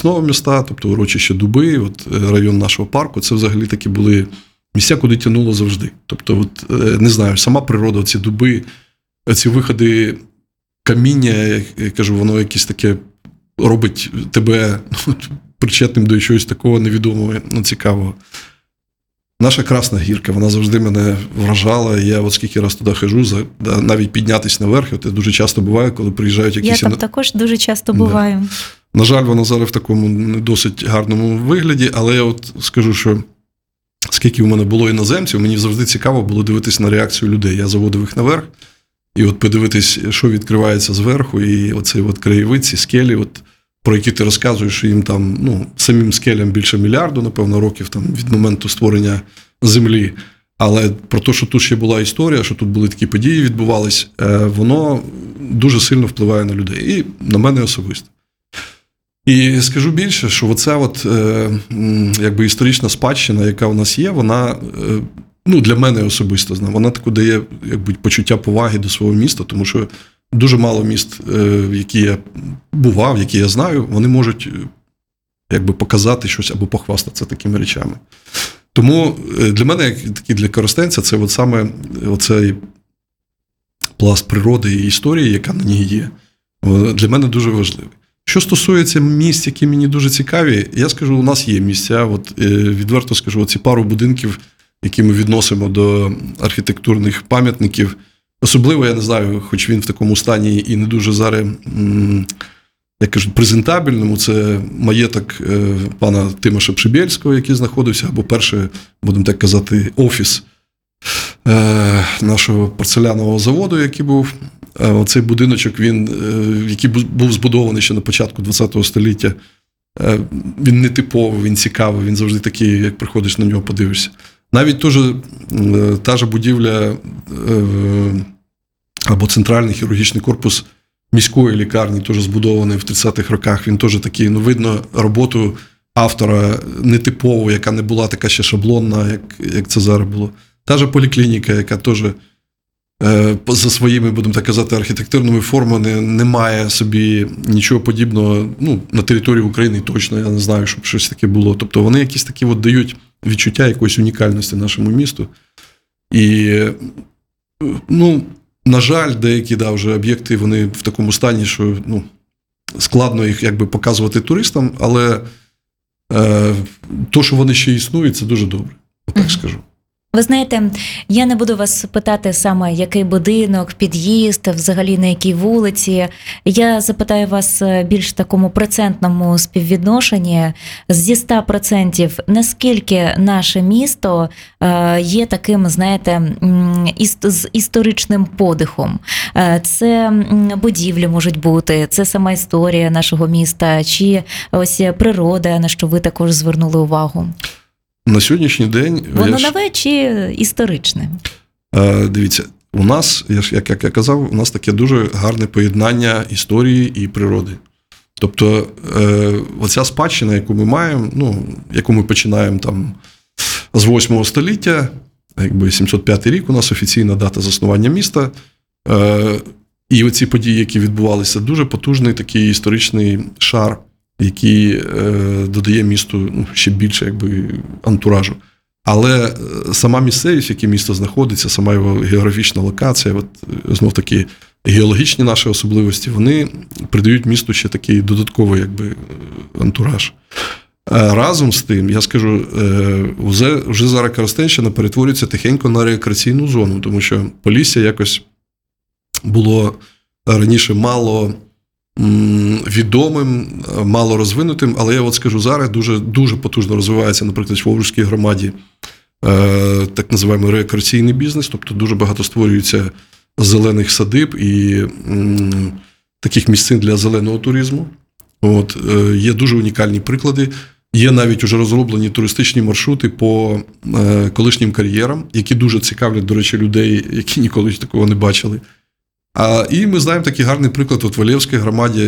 лісного міста, тобто урочище Дуби, от район нашого парку, це взагалі такі були місця, куди тянуло завжди. Тобто, от, не знаю, сама природа, ці дуби, ці виходи каміння, я кажу, воно якесь таке робить тебе причетним до чогось такого невідомого, цікавого. Наша Красна Гірка, вона завжди мене вражала. Я от скільки раз туди хожу, навіть піднятися наверх, це дуже часто буває, коли приїжджають якісь... Я там також дуже часто буваю. Да. На жаль, вона зараз в такому не досить гарному вигляді, але я от скажу, що скільки у мене було іноземців, мені завжди цікаво було дивитися на реакцію людей. Я заводив їх наверх, і от подивитись, що відкривається зверху, і оцей от краєвид, ці скелі, от, про які ти розказуєш, що їм там, самим скелям більше мільярду, напевно, років там, від моменту створення землі. Але про те, що тут ще була історія, що тут були такі події, відбувались, воно дуже сильно впливає на людей. І на мене особисто. І скажу більше, що оця от, якби історична спадщина, яка у нас є, вона, для мене особисто, вона таку дає, якби, почуття поваги до свого міста, тому що дуже мало міст, в які я бував, які я знаю, вони можуть, якби, показати щось або похвастатися такими речами. Тому для мене, як і для коростенця, це от саме оцей пласт природи і історії, яка на ній є, для мене дуже важливий. Що стосується місць, які мені дуже цікаві, я скажу, у нас є місця, от відверто скажу, оці пару будинків, які ми відносимо до архітектурних пам'ятників, особливо, я не знаю, хоч він в такому стані і не дуже зараз, як кажуть, презентабельному, це маєток пана Тимоша Пшибєльського, який знаходився, або перший, будемо так казати, офіс нашого порцелянового заводу, який був. Оцей будиночок, який був збудований ще на початку ХХ століття, він не типовий, він цікавий, він завжди такий, як приходиш на нього, подивишся. Навіть та ж будівля або центральний хірургічний корпус міської лікарні, теж збудований в 30-х роках, він теж такий, видно роботу автора нетипову, яка не була така ще шаблонна, як це зараз було. Та ж поліклініка, яка теж за своїми, будемо так казати, архітектурними формами не має собі нічого подібного, на території України точно, я не знаю, щоб щось таке було. Тобто вони якісь такі от дають відчуття якоїсь унікальності нашому місту. І, на жаль, деякі вже об'єкти, вони в такому стані, що складно їх якби показувати туристам, але то, що вони ще існують, це дуже добре, так скажу. Ви знаєте, я не буду вас питати саме, який будинок, під'їзд, взагалі на якій вулиці. Я запитаю вас більш в такому процентному співвідношенні. Зі 100%, наскільки наше місто є таким, знаєте, з історичним подихом? Це будівлі можуть бути, це сама історія нашого міста, чи ось природа, на що ви також звернули увагу? На сьогоднішній день... Воно нове чи історичне? Дивіться, у нас, як я казав, у нас таке дуже гарне поєднання історії і природи. Тобто, оця спадщина, яку ми маємо, яку ми починаємо там з 8 століття, якби 705 рік у нас офіційна дата заснування міста, і оці події, які відбувалися, дуже потужний такий історичний шар, який додає місту ще більше якби антуражу. Але сама місцевість, в якій місто знаходиться, сама його географічна локація, знов таки геологічні наші особливості, вони придають місту ще такий додатковий якби антураж. Разом з тим, я скажу, вже зараз Коростенщина перетворюється тихенько на рекреаційну зону, тому що Полісся якось було раніше мало відомим, мало розвинутим, але я от скажу, зараз дуже, дуже потужно розвивається, наприклад, в Овруцькій громаді так називаємо рекреаційний бізнес, тобто дуже багато створюється зелених садиб і таких місцин для зеленого туризму. Є дуже унікальні приклади. Є навіть уже розроблені туристичні маршрути по колишнім кар'єрам, які дуже цікавлять, до речі, людей, які ніколи такого не бачили. І ми знаємо такий гарний приклад в Валєвській громаді.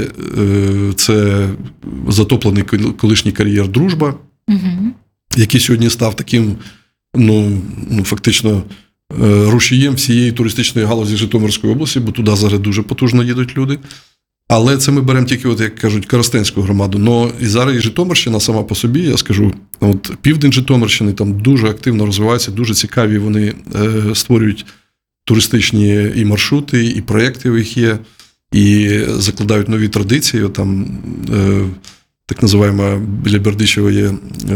Це затоплений колишній кар'єр «Дружба», який сьогодні став таким, фактично, рушієм всієї туристичної галузі Житомирської області, бо туди зараз дуже потужно їдуть люди. Але це ми беремо тільки, от, як кажуть, Коростенську громаду. Но і зараз і Житомирщина сама по собі, я скажу, от південь Житомирщини там дуже активно розвивається, дуже цікаві вони створюють туристичні і маршрути, і проєкти у них є, і закладають нові традиції. От там так називаємо біля Бердичева є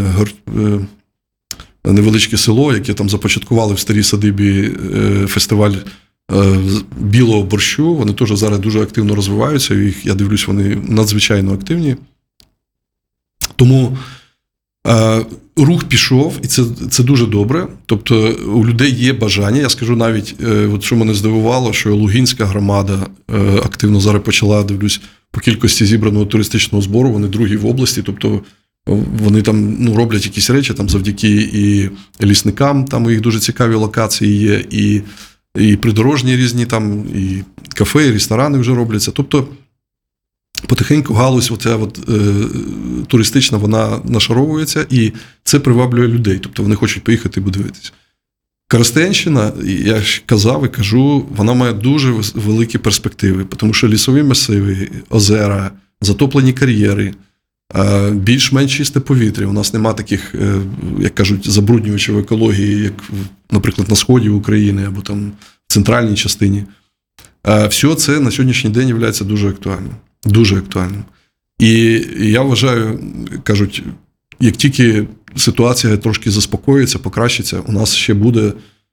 невеличке село, яке там започаткували в старій садибі фестиваль білого борщу. Вони теж зараз дуже активно розвиваються, і я дивлюсь, вони надзвичайно активні. Тому рух пішов, і це дуже добре. Тобто у людей є бажання. Я скажу навіть, от що мене здивувало, що Лугинська громада активно зараз почала, дивлюсь, по кількості зібраного туристичного збору, вони другі в області, тобто вони там роблять якісь речі там завдяки і лісникам, там у їх дуже цікаві локації є, і придорожні різні там, і кафе, і ресторани вже робляться. Тобто потихеньку галузь оця туристична, вона нашаровується, і це приваблює людей. Тобто вони хочуть поїхати і подивитися. Коростенщина, я ж казав і кажу, вона має дуже великі перспективи, тому що лісові масиви, озера, затоплені кар'єри, більш-менш чисте повітря. У нас нема таких, як кажуть, забруднювачів екології, як, наприклад, на сході України або там в центральній частині. Все це на сьогоднішній день є дуже актуальним. Дуже актуальним. І я вважаю, кажуть, як тільки ситуація трошки заспокоїться, покращиться, у нас ще буде,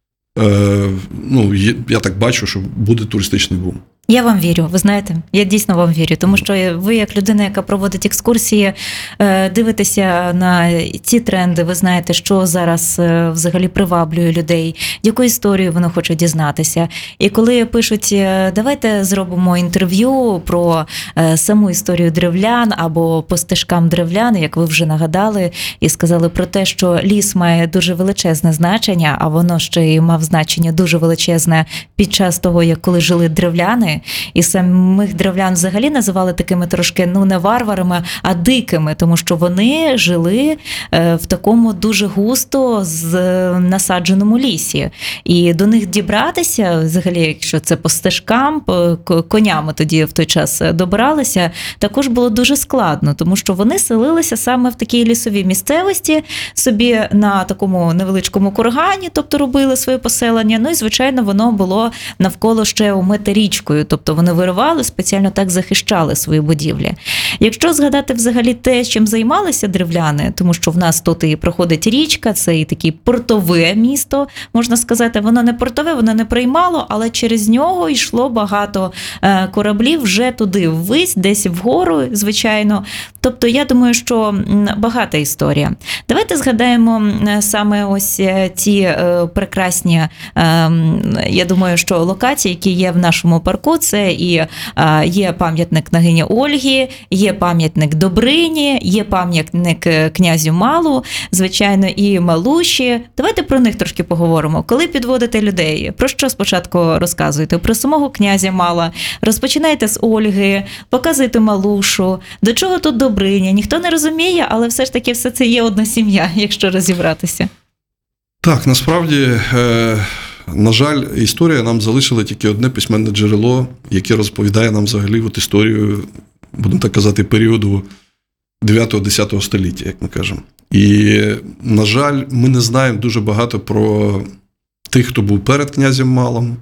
я так бачу, що буде туристичний бум. Я вам вірю, ви знаєте, я дійсно вам вірю, тому що ви, як людина, яка проводить екскурсії, дивитеся на ці тренди, ви знаєте, що зараз взагалі приваблює людей, яку історію вони хочуть дізнатися. І коли пишуть, давайте зробимо інтерв'ю про саму історію древлян або по стежкам древлян, як ви вже нагадали, і сказали про те, що ліс має дуже величезне значення, а воно ще й мав значення дуже величезне під час того, як коли жили древляни. І самих древлян взагалі називали такими трошки, не варварами, а дикими, тому що вони жили в такому дуже густо насадженому лісі. І до них дібратися, взагалі, якщо це по стежкам, конями тоді в той час добиралися, також було дуже складно, тому що вони селилися саме в такій лісовій місцевості, собі на такому невеличкому кургані, тобто робили своє поселення, і, звичайно, воно було навколо ще омите річкою, тобто вони виривали, спеціально так захищали свої будівлі. Якщо згадати взагалі те, чим займалися древляни, тому що в нас тут і проходить річка, це і таке портове місто, можна сказати, воно не портове, воно не приймало, але через нього йшло багато кораблів вже туди ввись, десь вгору, звичайно. Тобто я думаю, що багата історія. Давайте згадаємо саме ось ті прекрасні, я думаю, що локації, які є в нашому парку, це і є пам'ятник княгині Ольгі, є пам'ятник Добрині, є пам'ятник князю Малу, звичайно, і Малуші. Давайте про них трошки поговоримо. Коли підводите людей, про що спочатку розказуєте? Про самого князя Мала. Розпочинаєте з Ольги, показуєте Малушу. До чого тут Добриня? Ніхто не розуміє, але все ж таки все це є одна сім'я, якщо розібратися. Так, насправді... На жаль, історія нам залишила тільки одне письменне джерело, яке розповідає нам взагалі історію, будемо так казати, періоду 9-10 століття, як ми кажемо. І, на жаль, ми не знаємо дуже багато про тих, хто був перед князем Малом,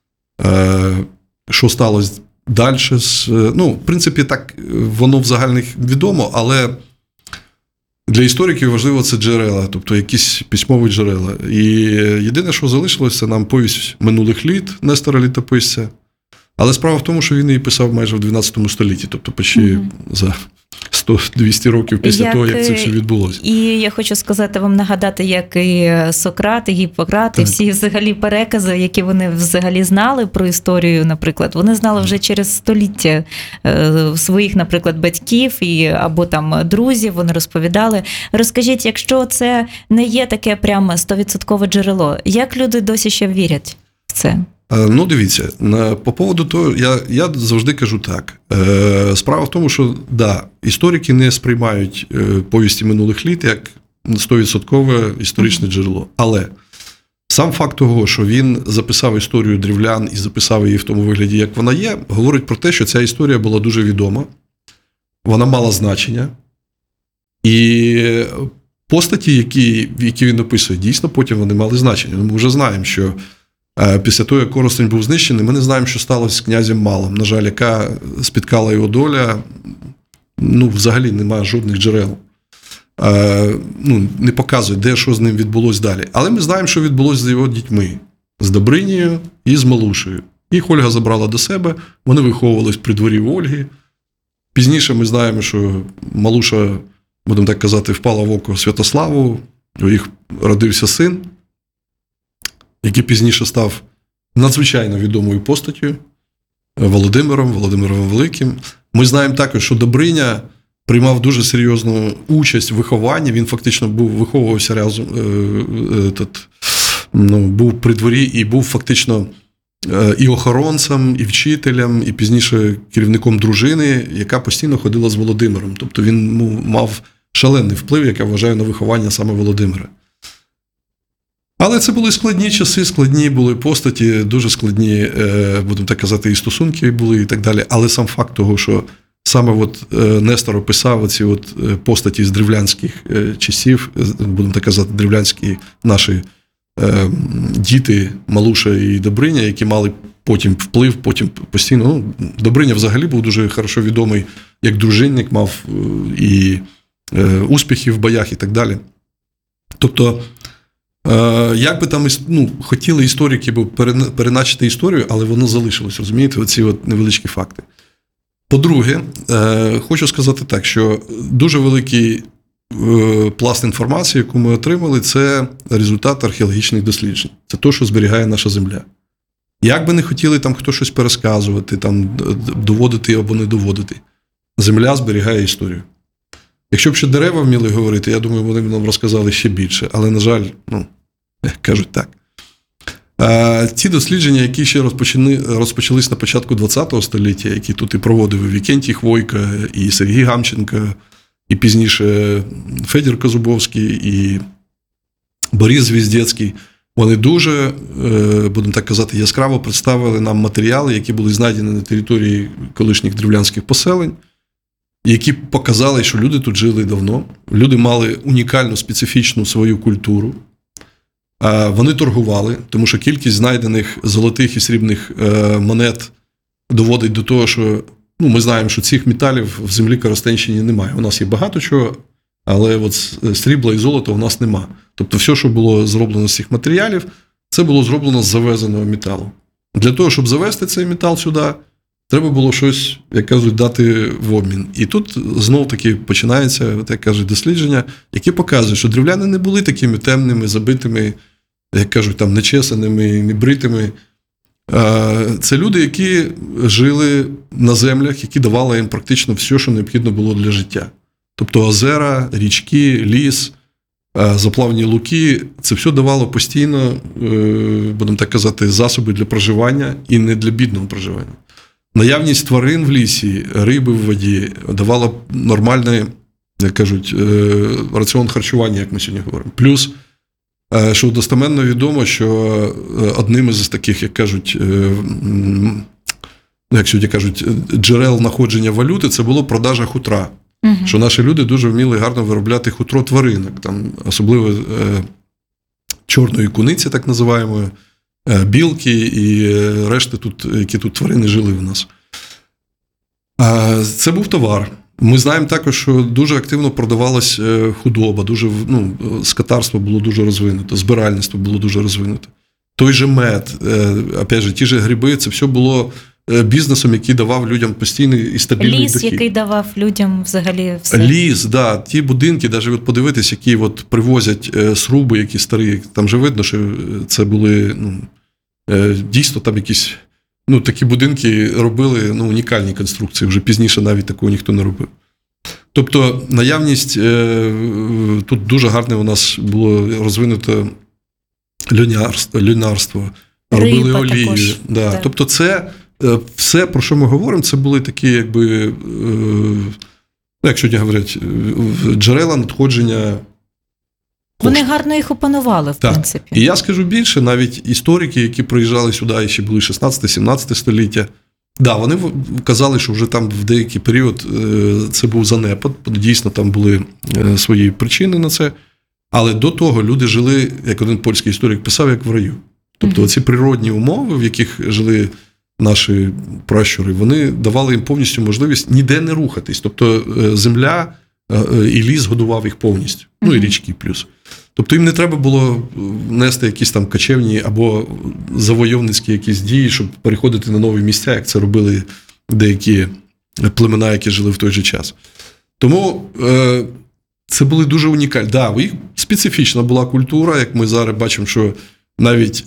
що сталося далі. В принципі, так воно в загальних відомо, але для істориків важливо це джерела, тобто якісь письмові джерела. І єдине, що залишилося, це нам повість минулих літ Нестора Літописця. Але справа в тому, що він її писав майже в 12 столітті, тобто почти за 100-200 років після того, як це все відбулося. І я хочу сказати вам, нагадати, як і Сократ, і Гіппократ, і всі взагалі перекази, які вони взагалі знали про історію, наприклад, вони знали вже через століття своїх, наприклад, батьків або там друзів, вони розповідали. Розкажіть, якщо це не є таке прямо 100% джерело, як люди досі ще вірять в це? Дивіться, по поводу того, я завжди кажу так. Справа в тому, що, історики не сприймають повісті минулих літ як 100% історичне джерело. Але Сам факт того, що він записав історію древлян і записав її в тому вигляді, як вона є, говорить про те, що ця історія була дуже відома, вона мала значення. І постаті, які він описує, дійсно потім вони мали значення. Ми вже знаємо, що після того, як Коростень був знищений, ми не знаємо, що сталося з князем Малом. На жаль, яка спіткала його доля, взагалі немає жодних джерел. Не показує, де, що з ним відбулося далі. Але ми знаємо, що відбулося з його дітьми. З Добринією і з Малушею. Їх Ольга забрала до себе, вони виховувались при дворі Ольги. Пізніше ми знаємо, що Малуша, будемо так казати, впала в око Святославу, у їх родився син, який пізніше став надзвичайно відомою постаттю Володимиром Великим. Ми знаємо також, що Добриня приймав дуже серйозну участь в вихованні, він фактично виховувався разом, був при дворі і був фактично і охоронцем, і вчителем, і пізніше керівником дружини, яка постійно ходила з Володимиром. Тобто він мав шалений вплив, як я вважаю, на виховання саме Володимира. Але це були складні часи, складні були постаті, дуже складні, будемо так казати, і стосунки були, і так далі. Але сам факт того, що саме Нестор описав оці постаті з древлянських часів, будемо так казати, древлянські наші діти, Малуша і Добриня, які мали потім вплив, потім постійно. Добриня взагалі був дуже хорошо відомий як дружинник, мав і успіхи в боях і так далі. Тобто, як би там хотіли історики переначити історію, але воно залишилось, розумієте, оці невеличкі факти. По-друге, хочу сказати так, що дуже великий пласт інформації, яку ми отримали, це результат археологічних досліджень. Це те, що зберігає наша земля. Як би не хотіли там хто щось пересказувати, там, доводити або не доводити, земля зберігає історію. Якщо б ще дерева вміли говорити, я думаю, вони б нам розказали ще більше. Але, на жаль, кажуть так. Ті дослідження, які ще розпочались на початку ХХ століття, які тут і проводив і Вікентій Хвойка, і Сергій Гамченко, і пізніше Федір Козубовський, і Борис Звіздецький, вони дуже, будемо так казати, яскраво представили нам матеріали, які були знайдені на території колишніх древлянських поселень, які показали, що люди тут жили давно, люди мали унікальну, специфічну свою культуру. Вони торгували, тому що кількість знайдених золотих і срібних монет доводить до того, що ми знаємо, що цих металів в землі Коростенщині немає. У нас є багато чого, але срібла і золота у нас нема. Тобто все, що було зроблено з цих матеріалів, це було зроблено з завезеного металу. Для того, щоб завезти цей метал сюди, треба було щось, як кажуть, дати в обмін. І тут знов-таки починається, як кажуть, дослідження, які показують, що древляни не були такими темними, забитими, як кажуть, там, нечесаними, небритими. Це люди, які жили на землях, які давали їм практично все, що необхідно було для життя. Тобто озера, річки, ліс, заплавні луки, це все давало постійно, будемо так казати, засоби для проживання і не для бідного проживання. Наявність тварин в лісі, риби в воді давала нормальний, як кажуть, раціон харчування, як ми сьогодні говоримо. Плюс, що достеменно відомо, що одним із таких, як кажуть, як сьогодні кажуть, джерел знаходження валюти, це було продажа хутра. Що наші люди дуже вміли гарно виробляти хутро тваринок, там, особливо чорної куниці, так називаємо, білки і решти, які тут тварини жили в нас. Це був товар. Ми знаємо також, що дуже активно продавалась худоба, скотарство було дуже розвинуто, збиральництво було дуже розвинуто. Той же мед, опять же, ті ж гриби, це все було бізнесом, який давав людям постійний і стабільний дохід. Ліс, який давав людям взагалі все. Ліс, да, ті будинки, навіть подивитись, які привозять сруби, які старі, там же видно, що це були, дійсно там якісь, такі будинки робили, унікальні конструкції, вже пізніше навіть такого ніхто не робив. Тобто наявність, тут дуже гарне у нас було розвинуто льонарство, робили олію. Да. Так. Тобто це все, про що ми говоримо, це були такі, якби, як сьогодні говорять, джерела надходження Вони гарно їх опанували, в принципі. І я скажу більше, навіть історики, які приїжджали сюди, і ще були 16-17 століття, вони казали, що вже там в деякий період це був занепад, дійсно там були свої причини на це, але до того люди жили, як один польський історик писав, як в раю. Тобто оці природні умови, в яких жили наші пращури, вони давали їм повністю можливість ніде не рухатись. Тобто земля і ліс годував їх повністю, і річки плюс. Тобто їм не треба було нести якісь там кочевні або завойовницькі якісь дії, щоб переходити на нові місця, як це робили деякі племена, які жили в той же час. Тому це були дуже унікальні. У їх специфічна була культура, як ми зараз бачимо, що навіть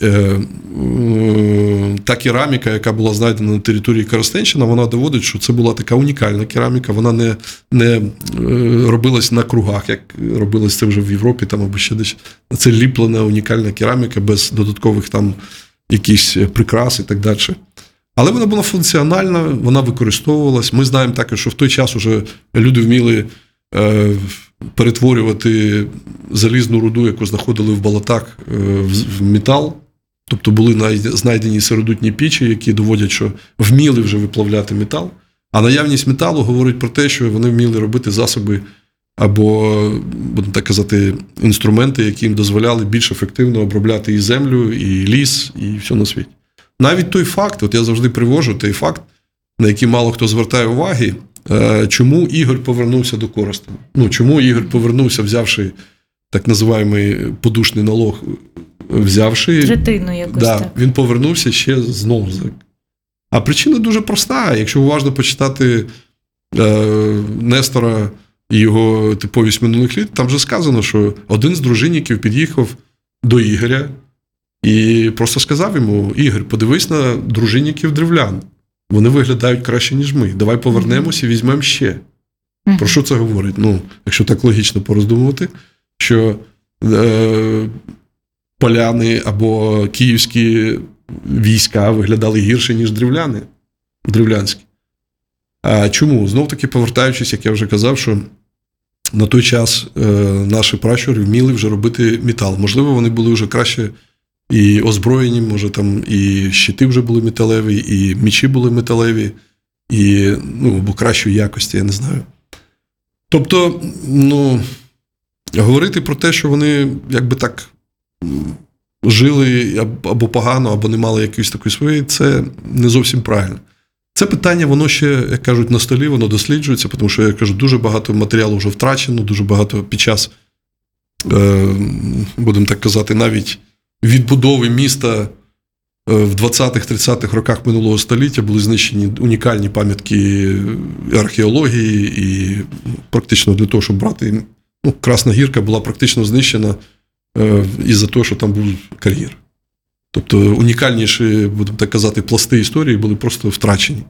та кераміка, яка була знайдена на території Коростенщини, вона доводить, що це була така унікальна кераміка, вона не робилась на кругах, як робилось це вже в Європі там, або ще десь. Це ліплена унікальна кераміка без додаткових там якихось прикрас і так далі. Але вона була функціональна, вона використовувалась. Ми знаємо також, що в той час уже люди вміли перетворювати залізну руду, яку знаходили в болотах, в метал. Тобто були знайдені сиродутні пічі, які доводять, що вміли вже виплавляти метал. А наявність металу говорить про те, що вони вміли робити засоби або, будемо так казати, інструменти, які їм дозволяли більш ефективно обробляти і землю, і ліс, і все на світі. Навіть той факт, от я завжди привожу той факт, на який мало хто звертає уваги, чому Ігор повернувся до Коростеня. Чому Ігор повернувся, взявши так називаємий подушний налог, взявши... Третину якось так. Він повернувся ще знову. А причина дуже проста. Якщо уважно почитати Нестора і його типовість минулих літ, там вже сказано, що один з дружинників під'їхав до Ігоря і просто сказав йому: Ігор, подивись на дружинників древлян. Вони виглядають краще, ніж ми. Давай повернемось і візьмемо ще. Про що це говорить? Якщо так логічно пороздумувати, що поляни або київські війська виглядали гірше, ніж древлянські. А чому? Знов-таки повертаючись, як я вже казав, що на той час наші пращури вміли вже робити метал. Можливо, вони були вже краще і озброєні, може там і щити вже були металеві, і мечі були металеві, і, або кращої якості, я не знаю. Тобто, говорити про те, що вони якби так жили або погано, або не мали якоїсь такої своєї, це не зовсім правильно. Це питання, воно ще, як кажуть, на столі, воно досліджується, тому що, я кажу, дуже багато матеріалу вже втрачено, дуже багато під час, будемо так казати, навіть відбудови міста в 20-30-х роках минулого століття були знищені унікальні пам'ятки археології, і практично для того, щоб брати... Красна Гірка була практично знищена із-за того, що там був кар'єр. Тобто унікальніші, будемо так казати, пласти історії були просто втрачені.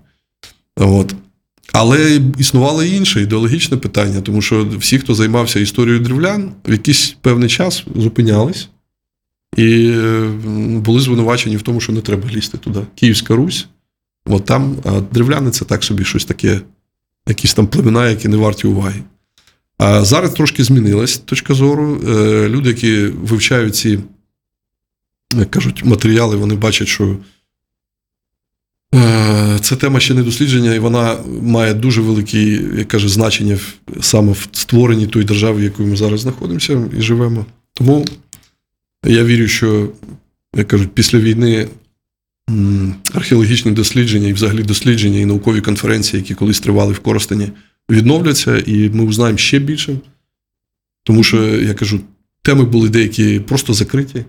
Але існувало і інше ідеологічне питання, тому що всі, хто займався історією древлян, в якийсь певний час зупинялись і були звинувачені в тому, що не треба лізти туди. Київська Русь, там, а древляни – це так собі щось таке, якісь там племена, які не варті уваги. А зараз трошки змінилась точка зору. Люди, які вивчають ці, як кажуть, матеріали, вони бачать, що ця тема ще не дослідження, і вона має дуже велике, як каже, значення саме в створенні тої держави, в якій ми зараз знаходимося і живемо. Тому я вірю, що, як кажуть, після війни археологічні дослідження і взагалі дослідження і наукові конференції, які колись тривали в Коростені, відновляться, і ми узнаємо ще більше. Тому що, я кажу, теми були деякі просто закриті.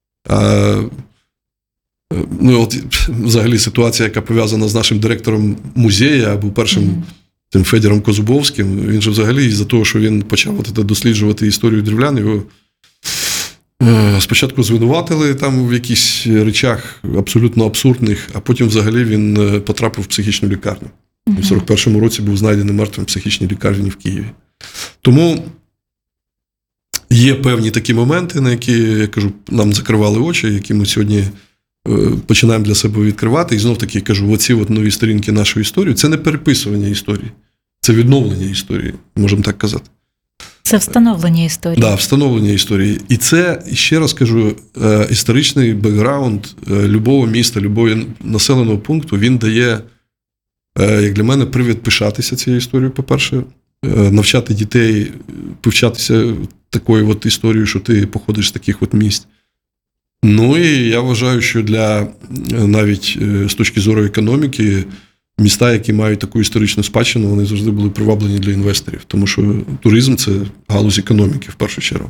Взагалі ситуація, яка пов'язана з нашим директором музею, або першим тим Федором Козубовським, він же взагалі із-за того, що він почав досліджувати історію древлян, його спочатку звинуватили там в якихось речах абсолютно абсурдних, а потім взагалі він потрапив в психічну лікарню. У 41-му році був знайдений мертвим в психічній лікарні в Києві. Тому є певні такі моменти, на які, я кажу, нам закривали очі, які ми сьогодні починаємо для себе відкривати. І знов-таки, кажу, оці нові сторінки нашої історії – це не переписування історії, це відновлення історії, можемо так казати. Це встановлення історії. Да, встановлення історії. І це, ще раз кажу, історичний бекграунд любого міста, любого населеного пункту, він дає, як для мене, привід пишатися цією історією, по-перше, навчати дітей, повчатися такою от історією, що ти походиш з таких от місць. Ну і я вважаю, що навіть з точки зору економіки, міста, які мають таку історичну спадщину, вони завжди були приваблені для інвесторів, тому що туризм – це галузь економіки, в першу чергу.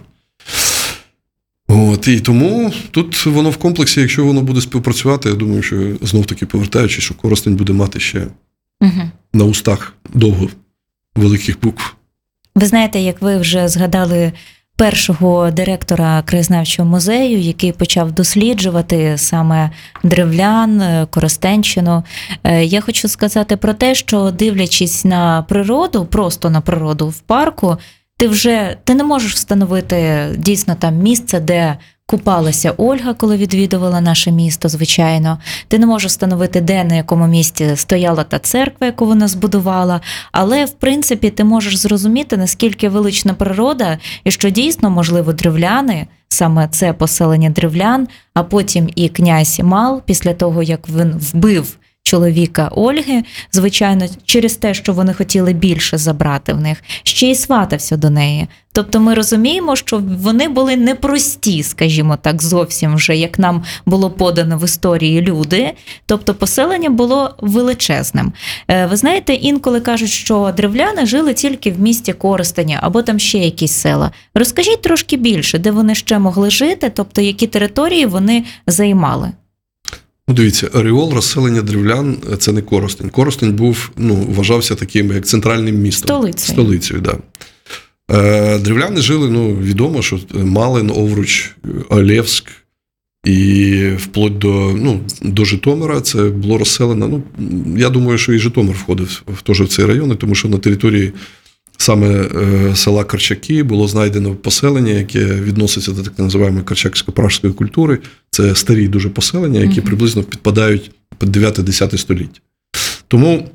І тому тут воно в комплексі, якщо воно буде співпрацювати, я думаю, що знов-таки повертаючись, що Коростень буде мати ще на устах довго великих букв. Ви знаєте, як ви вже згадали першого директора краєзнавчого музею, який почав досліджувати саме древлян, Коростенщину. Я хочу сказати про те, що дивлячись на природу, просто на природу в парку, ти не можеш встановити дійсно там місце, де купалася Ольга, коли відвідувала наше місто, звичайно. Ти не можеш встановити, де, на якому місці стояла та церква, яку вона збудувала. Але, в принципі, ти можеш зрозуміти, наскільки велична природа, і що дійсно, можливо, древляни, саме це поселення древлян, а потім і князь Мал, після того, як він вбив чоловіка Ольги, звичайно, через те, що вони хотіли більше забрати в них, ще й сватався до неї. Тобто ми розуміємо, що вони були непрості, скажімо так, зовсім вже, як нам було подано в історії, люди. Тобто поселення було величезним. Ви знаєте, інколи кажуть, що древляни жили тільки в місті Коростені, або там ще якісь села. Розкажіть трошки більше, де вони ще могли жити, тобто які території вони займали. Дивіться, ареол розселення древлян – це не Коростень. Коростень був, вважався таким, як центральним містом. Столицею, да. Древляни жили, відомо, що Малин, Овруч, Олевськ і вплоть до Житомира це було розселено. Я думаю, що і Житомир входив теж в цей район, тому що на території саме села Корчаки було знайдено поселення, яке відноситься до так називаємої корчаксько-пражської культури. Це старі дуже поселення, які приблизно підпадають під 9-10 століття. Тому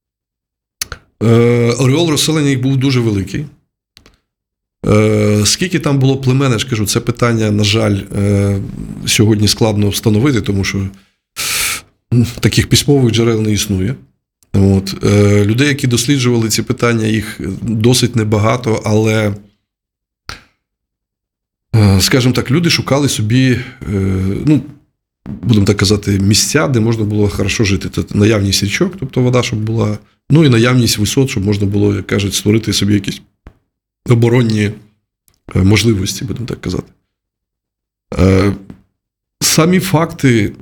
ореол розселення їх був дуже великий. Скільки там було племен, я ж кажу, це питання, на жаль, сьогодні складно встановити, тому що таких письмових джерел не існує. Людей, які досліджували ці питання, їх досить небагато, але, скажімо так, люди шукали собі, будемо так казати, місця, де можна було хорошо жити. Це наявність річок, тобто вода, щоб була, і наявність висот, щоб можна було, як кажуть, створити собі якісь оборонні можливості, будемо так казати. Самі факти,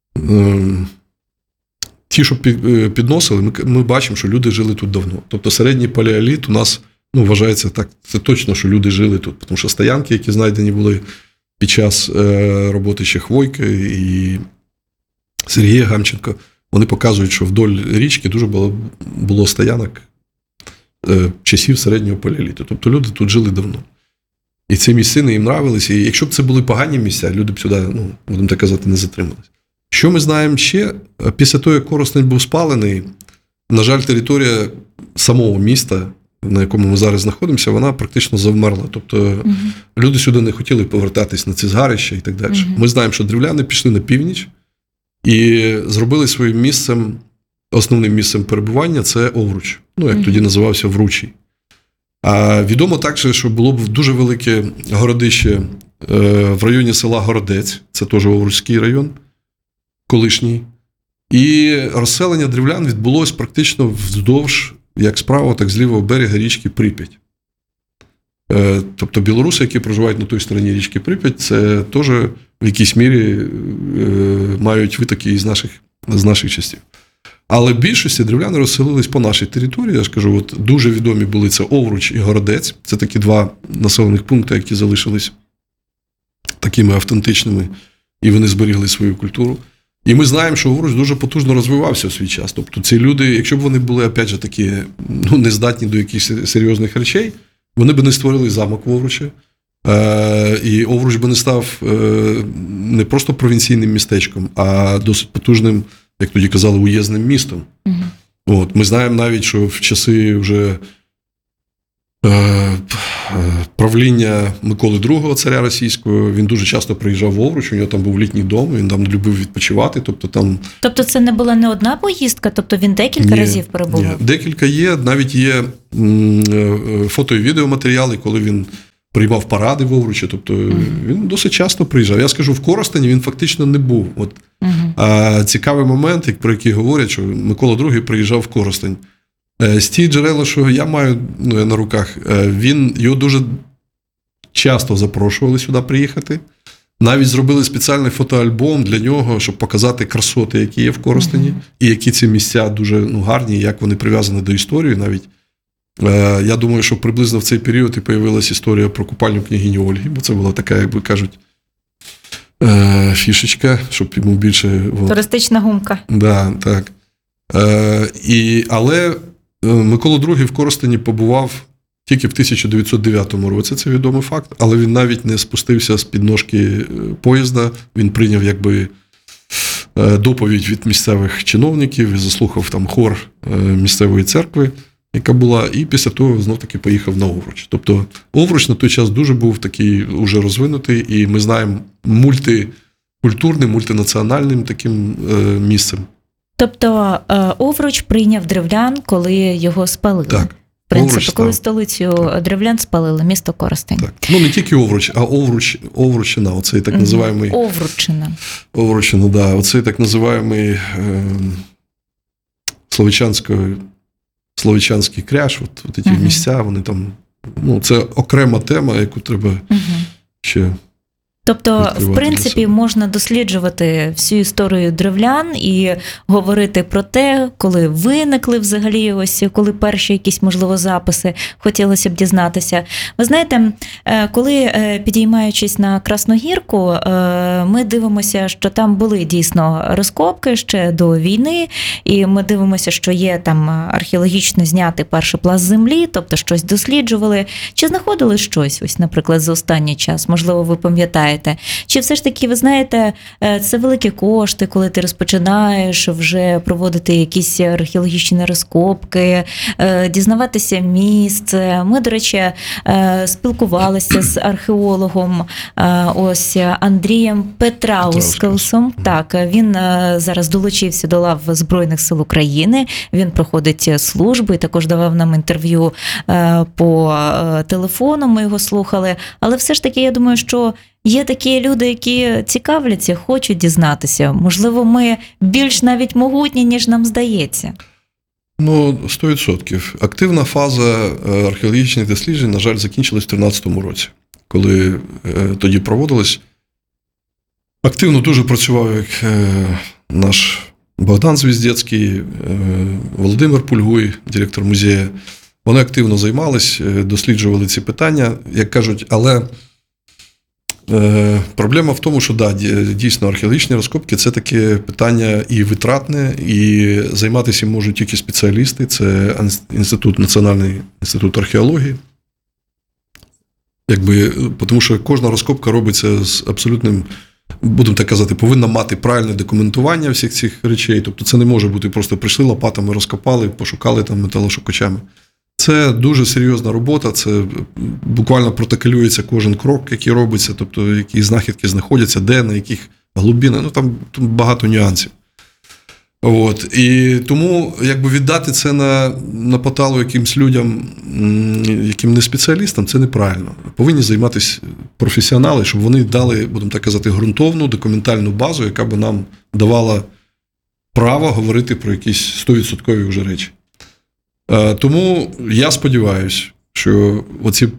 ті, що підносили, ми бачимо, що люди жили тут давно. Тобто середній палеоліт у нас, вважається так, це точно, що люди жили тут. Тому що стоянки, які знайдені були під час роботи ще Хвойка і Сергія Гамченко, вони показують, що вдоль річки дуже було стоянок часів середнього палеоліту. Тобто люди тут жили давно. І ці місцини їм нравилися. І якщо б це були погані місця, люди б сюди, будемо так казати, не затрималися. Що ми знаємо ще? Після того, як Коростень був спалений, на жаль, територія самого міста, на якому ми зараз знаходимося, вона практично завмерла. Тобто люди сюди не хотіли повертатись на ці згарища і так далі. Ми знаємо, що древляни пішли на північ і зробили своїм місцем, основним місцем перебування – це Овруч. Як тоді називався Вручий. А відомо також, що було б дуже велике городище в районі села Городець, це теж Овруцький район, колишній. І розселення древлян відбулось практично вздовж, як з правого, так і з лівого берега річки Прип'ять. Тобто білоруси, які проживають на той стороні річки Прип'ять, це теж в якійсь мірі мають витоки із наших частів. Але в більшості древляни розселились по нашій території. Я ж кажу, дуже відомі були це Овруч і Городець. Це такі два населених пункти, які залишились такими автентичними, і вони зберігли свою культуру. І ми знаємо, що Овруч дуже потужно розвивався у свій час. Тобто ці люди, якщо б вони були, опять же, такі, нездатні до якихось серйозних речей, вони б не створили замок в Овручі. І Овруч би не став не просто провінційним містечком, а досить потужним, як тоді казали, уєзним містом. Ми знаємо навіть, що в часи вже правління Миколи II, царя російського. Він дуже часто приїжджав в Овруч, у нього там був літній дом, він там любив відпочивати. Тобто це не була не одна поїздка, тобто він декілька разів перебував? Ні, декілька є, навіть є фото і відеоматеріали, коли він приймав паради в Овручі, тобто він досить часто приїжджав. Я скажу, в Коростені він фактично не був. А цікавий момент, про який говорять, що Микола II приїжджав в Коростень. З ті джерела, що я маю на руках, його дуже часто запрошували сюди приїхати. Навіть зробили спеціальний фотоальбом для нього, щоб показати красоти, які є в Коростені, і які ці місця дуже гарні, як вони прив'язані до історії навіть. Я думаю, що приблизно в цей період і появилась історія про купальню княгині Ольги, бо це була така, як би кажуть, фішечка, щоб йому більше... Туристична гумка. Да, так. Але Микола II в Коростені побував тільки в 1909 році, це відомий факт, але він навіть не спустився з підножки поїзда, він прийняв якби доповідь від місцевих чиновників і заслухав там хор місцевої церкви, яка була, і після того знов-таки поїхав на Овруч. Тобто Овруч на той час дуже був такий уже розвинутий, і ми знаємо мультикультурним, мультинаціональним таким місцем. Тобто Овруч прийняв древлян, коли його спалили? Так. В принципі, коли столицю древлян спалили, місто Коростень. Так. Ну, не тільки Овруч, а Овруччина, оцей так називаємий... Овруччина. Овруччина, да. Оцей так називаємий Слов'янський кряж, от ці місця, вони там... це окрема тема, яку треба ще... Тобто, в принципі, можна досліджувати всю історію древлян і говорити про те, коли виникли взагалі, ось коли перші якісь, можливо, записи, хотілося б дізнатися. Ви знаєте, коли, підіймаючись на Красногірку, ми дивимося, що там були дійсно розкопки ще до війни, і ми дивимося, що є там археологічно знятий перший пласт землі, тобто щось досліджували. Чи знаходили щось, ось, наприклад, за останній час? Можливо, ви пам'ятаєте? Чи все ж таки, ви знаєте, це великі кошти, коли ти розпочинаєш вже проводити якісь археологічні розкопки, дізнаватися місце. Ми, до речі, спілкувалися з археологом ось Андрієм Петраускасом. Так, він зараз долучився до лав Збройних сил України, він проходить службу і також давав нам інтерв'ю по телефону, ми його слухали. Але все ж таки, я думаю, що є такі люди, які цікавляться, хочуть дізнатися. Можливо, ми більш навіть могутні, ніж нам здається. 100%. Активна фаза археологічних досліджень, на жаль, закінчилась в 2013 році, коли тоді проводилось. Активно дуже працював як наш Богдан Звіздецький, Володимир Пульгуй, директор музею. Вони активно займались, досліджували ці питання, як кажуть, але проблема в тому, що дійсно археологічні розкопки – це таке питання і витратне, і займатися можуть тільки спеціалісти. Це Національний інститут археології. Тому що кожна розкопка робиться з абсолютним, будемо так казати, повинна мати правильне документування всіх цих речей. Тобто це не може бути просто прийшли лопатами, розкопали, пошукали там металошукачами. Це дуже серйозна робота, це буквально протоколюється кожен крок, який робиться, тобто які знахідки знаходяться, де, на яких глибинах, там багато нюансів. І тому віддати це на поталу якимсь людям, яким не спеціалістам, це неправильно. Повинні займатися професіонали, щоб вони дали, будемо так казати, ґрунтовну документальну базу, яка би нам давала право говорити про якісь 100% вже речі. Тому я сподіваюся, що оці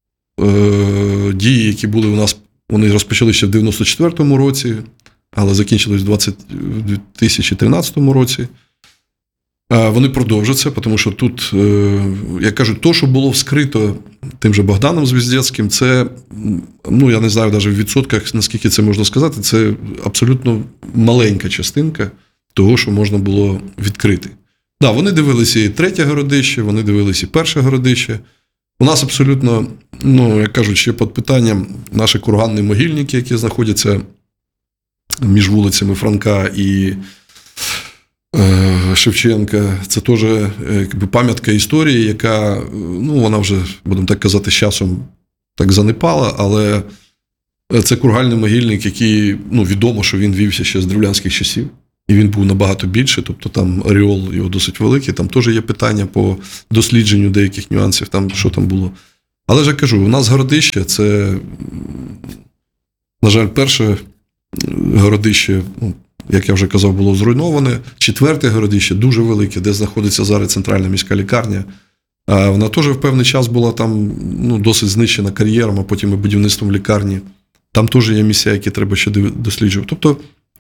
дії, які були у нас, вони розпочалися ще в 94-му році, але закінчились в 2013 році. Вони продовжаться, тому що тут, як кажуть, то, що було вскрито тим же Богданом Звіздецьким, це, я не знаю навіть в відсотках, наскільки це можна сказати, це абсолютно маленька частинка того, що можна було відкрити. Вони дивилися і третє городище, вони дивилися і перше городище. У нас абсолютно, як кажуть, ще під питанням наші курганні могильники, які знаходяться між вулицями Франка і Шевченка. Це теж якби пам'ятка історії, яка, вона вже, будемо так казати, з часом так занепала, але це кургальний могильник, який, відомо, що він вівся ще з древлянських часів. І він був набагато більше, тобто там ареол його досить великий, там теж є питання по дослідженню деяких нюансів, там, що там було. Але ж я кажу, у нас городище, це, на жаль, перше городище, як я вже казав, було зруйноване. Четверте городище, дуже велике, де знаходиться зараз центральна міська лікарня. Вона теж в певний час була там досить знищена кар'єром, а потім і будівництвом лікарні. Там теж є місця, які треба ще досліджувати. Тобто,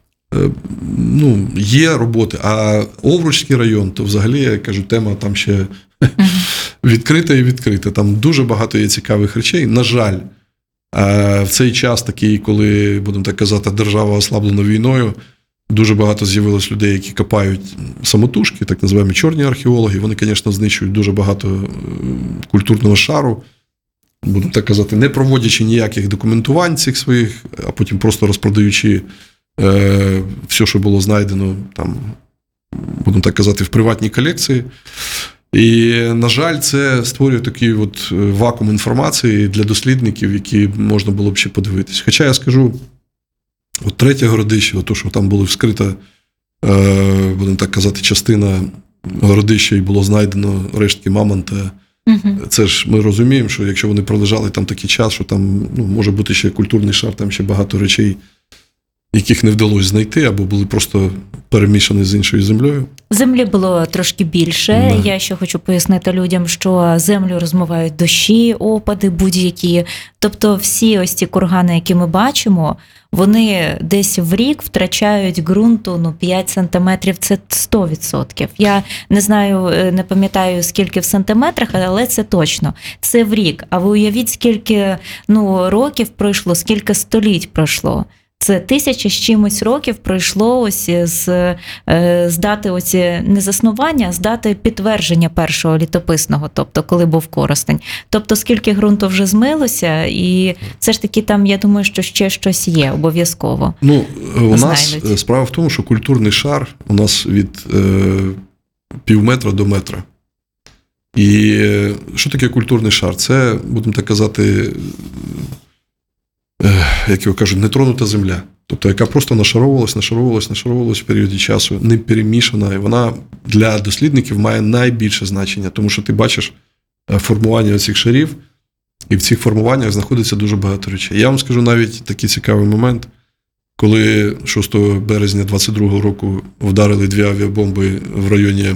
є роботи. А Овручський район, то взагалі, я кажу, тема там ще відкрита і відкрита. Там дуже багато є цікавих речей. На жаль, в цей час такий, коли, будемо так казати, держава ослаблена війною, дуже багато з'явилось людей, які копають самотужки, так називаємо чорні археологи. Вони, звісно, знищують дуже багато культурного шару, будемо так казати, не проводячи ніяких документувань цих своїх, а потім просто розпродаючи все, що було знайдено, там, будемо так казати, в приватній колекції. І, на жаль, це створює такий от вакуум інформації для дослідників, які можна було б ще подивитись. Хоча я скажу, от третє городище, то, що там було вскрита, будемо так казати, частина городища і було знайдено рештки мамонта. Це ж ми розуміємо, що якщо вони пролежали там такий час, що там може бути ще культурний шар, там ще багато речей, яких не вдалося знайти, або були просто перемішані з іншою землею. Землі було трошки більше. Да. Я ще хочу пояснити людям, що землю розмивають дощі, опади будь-які. Тобто всі ось ці кургани, які ми бачимо, вони десь в рік втрачають ґрунту 5 сантиметрів, це 100%. Я не знаю, не пам'ятаю, скільки в сантиметрах, але це точно. Це в рік. А ви уявіть, скільки років пройшло, скільки століть пройшло. Це 1000 з чимось років пройшло ось з дати ось не заснування, а з дати підтвердження першого літописного, тобто коли був Коростень. Тобто скільки ґрунту вже змилося, і все ж таки там, я думаю, що ще щось є обов'язково. У нас справа в тому, що культурний шар у нас від пів метра до метра. І що таке культурний шар? Це, будемо так казати, як його кажуть, нетронута земля. Тобто, яка просто нашаровувалась в періоді часу, не перемішана. І вона для дослідників має найбільше значення, тому що ти бачиш формування цих шарів, і в цих формуваннях знаходиться дуже багато речей. Я вам скажу навіть такий цікавий момент, коли 6 березня 22-го року вдарили 2 авіабомби в районі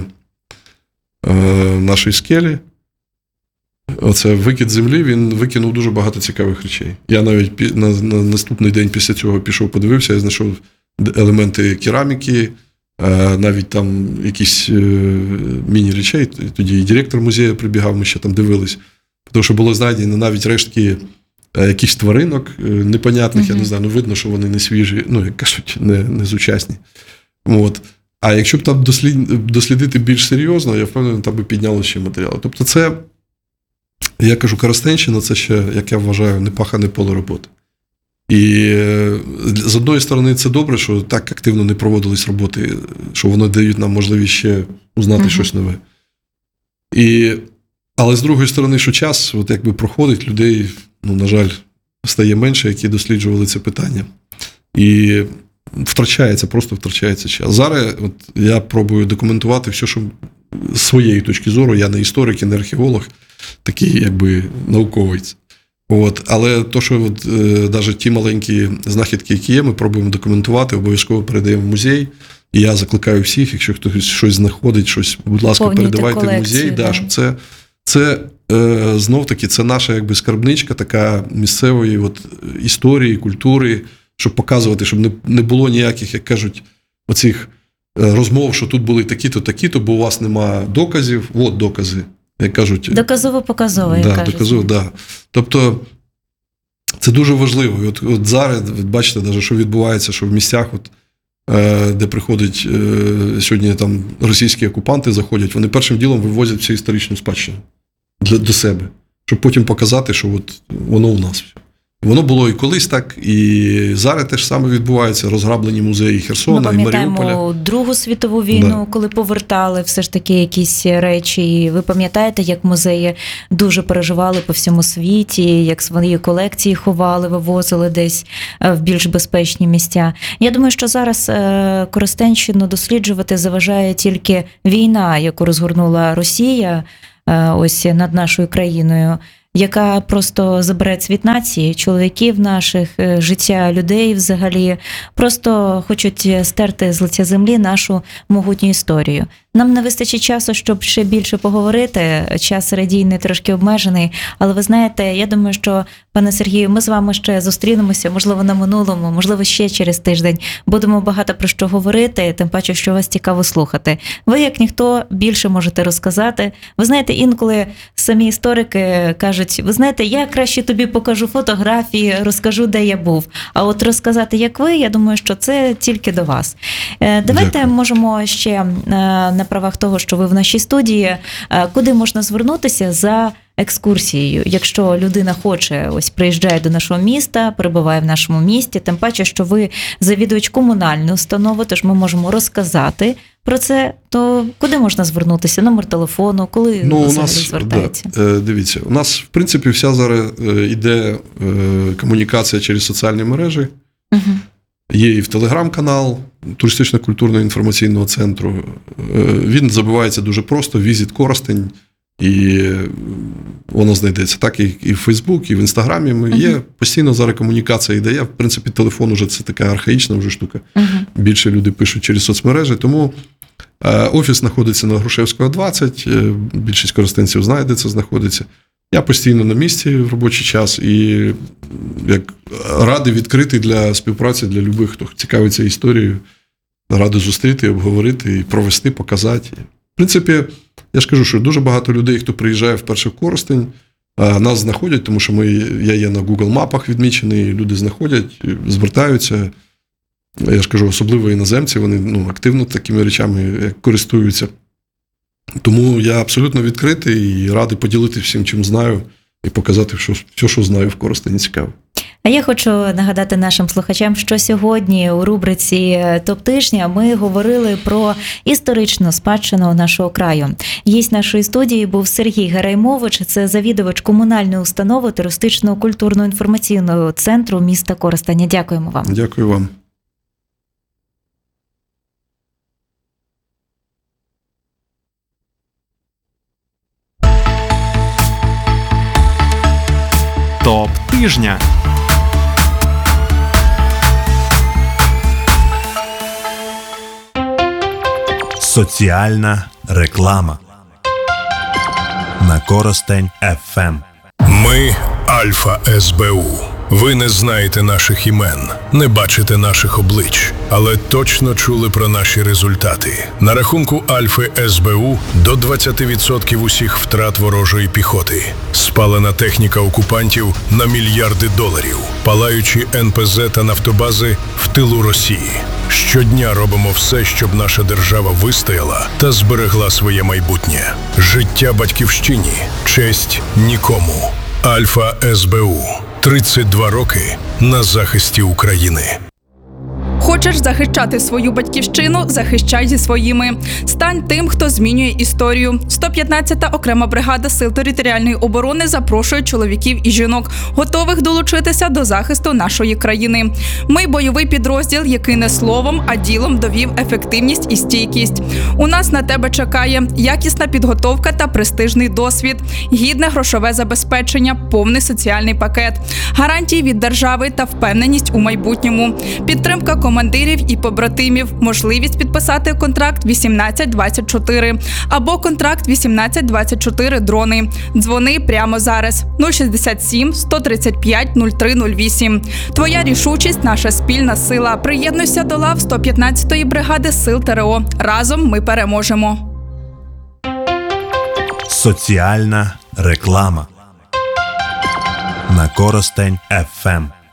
нашої скелі. Оце викид землі, він викинув дуже багато цікавих речей. Я навіть на наступний день після цього пішов, подивився, я знайшов елементи кераміки, навіть там якісь міні-речей. Тоді і директор музею прибігав, ми ще там дивились. Тому що було знайдено навіть рештки якихось тваринок непонятних, я не знаю, видно, що вони не свіжі, як кажуть, не сучасні. От. А якщо б там дослідити більш серйозно, я впевнений, там би піднялося ще матеріали. Тобто це, я кажу, Коростенщина – це ще, як я вважаю, непахане поле роботи. І з одної сторони це добре, що так активно не проводились роботи, що вони дають нам можливість ще узнати щось нове. Але з другої сторони, що час, от якби проходить, людей, на жаль, стає менше, які досліджували це питання. І просто втрачається час. Зараз от я пробую документувати все, що з своєї точки зору, я не історик, і не археолог, такий якби науковець. Але то, що навіть ті маленькі знахідки, які є, ми пробуємо документувати, обов'язково передаємо в музей. І я закликаю всіх, якщо хтось щось знаходить, щось, будь ласка, передавайте в музей. Да, щоб це знов-таки, це наша якби скарбничка така місцевої історії, культури, щоб показувати, щоб не було ніяких, як кажуть, оцих розмов, що тут були такі-то, бо у вас нема доказів. От докази, як кажуть. Доказово-показово, як кажуть. Доказово, да. Тобто, це дуже важливо. І от зараз, бачите, навіть, що відбувається, що в місцях, де приходять сьогодні там російські окупанти заходять, вони першим ділом вивозять всю історичну спадщину до себе, щоб потім показати, що воно у нас. Воно було і колись так, і зараз те ж саме відбувається. Розграблені музеї Херсона і Маріуполя. Пам'ятаємо Другу світову війну, коли повертали все ж таки якісь речі. І ви пам'ятаєте, як музеї дуже переживали по всьому світі, як свої колекції ховали, вивозили десь в більш безпечні місця. Я думаю, що зараз Коростенщину досліджувати заважає тільки війна, яку розгорнула Росія ось над нашою країною, яка просто забере цвіт нації, чоловіків наших, життя людей взагалі, просто хочуть стерти з лиця землі нашу могутню історію. Нам не вистачить часу, щоб ще більше поговорити, час радійний трошки обмежений, але ви знаєте, я думаю, що, пане Сергію, ми з вами ще зустрінемося, можливо, на минулому, можливо, ще через тиждень. Будемо багато про що говорити, тим паче, що вас цікаво слухати. Ви, як ніхто, більше можете розказати. Ви знаєте, інколи самі історики кажуть, ви знаєте, я краще тобі покажу фотографії, розкажу, де я був. А от розказати, як ви, я думаю, що це тільки до вас. Давайте Дякую. можемо ще на правах того, що ви в нашій студії, куди можна звернутися за екскурсією, якщо людина хоче, ось приїжджає до нашого міста, перебуває в нашому місті, тим паче, що ви завідувач комунальної установи, тож ми можемо розказати про це, то куди можна звернутися? Номер телефону, коли взагалі звертається? Дивіться, у нас, в принципі, вся зараз йде комунікація через соціальні мережі. Угу. Є і в телеграм-канал туристично-культурного інформаційного центру. Він забивається дуже просто, «Візит Коростень», і воно знайдеться. Так і в Фейсбук, і в Інстаграмі. Є постійно зараз комунікація йде. В принципі, телефон уже це така архаїчна вже штука. Більше люди пишуть через соцмережі. Тому офіс знаходиться на Грушевського, 20. Більшість коростенців знає, де це знаходиться. Я постійно на місці в робочий час і як радий відкритий для співпраці для любих, хто цікавиться історією. Радий зустріти, обговорити, і провести, показати. В принципі, я ж кажу, що дуже багато людей, хто приїжджає вперше в Коростень, нас знаходять, тому що я є на Google мапах відмічений, люди знаходять, звертаються. Я ж кажу, особливо іноземці, вони активно такими речами користуються. Тому я абсолютно відкритий і радий поділитися всім, чим знаю, і показати все, що знаю в Коростені цікаво. А я хочу нагадати нашим слухачам, що сьогодні у рубриці «Топ-тижня» ми говорили про історичну спадщину нашого краю. Гість нашої студії був Сергій Гераймович, це завідувач комунальної установи туристичного культурно-інформаційного центру міста Коростеня. Дякуємо вам. Дякую вам. Топ-тижня. Соціальна реклама на Коростень ФМ. Ми Альфа СБУ. Ви не знаєте наших імен, не бачите наших облич, але точно чули про наші результати. На рахунку Альфи СБУ до 20% усіх втрат ворожої піхоти. Спалена техніка окупантів на мільярди доларів. Палаючі НПЗ та нафтобази в тилу Росії. Щодня робимо все, щоб наша держава вистояла та зберегла своє майбутнє. Життя батьківщині, честь нікому. Альфа СБУ. 32 роки на захисті України. Хочеш захищати свою батьківщину – захищай зі своїми. Стань тим, хто змінює історію. 115-та окрема бригада Сил територіальної оборони запрошує чоловіків і жінок, готових долучитися до захисту нашої країни. Ми – бойовий підрозділ, який не словом, а ділом довів ефективність і стійкість. У нас на тебе чекає якісна підготовка та престижний досвід, гідне грошове забезпечення, повний соціальний пакет, гарантії від держави та впевненість у майбутньому, підтримка командирів і побратимів, можливість підписати контракт 1824 або контракт 1824 дрони. Дзвони прямо зараз 067 135 0308. Твоя рішучість – наша спільна сила. Приєднуйся до лав 115-ї бригади Сил ТРО. Разом ми переможемо. Соціальна реклама на Коростень ФМ.